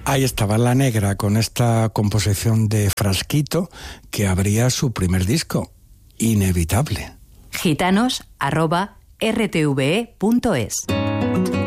Ahí estaba La Negra con esta composición de Frasquito que abría su primer disco, Inevitable. gitanos@rtve.es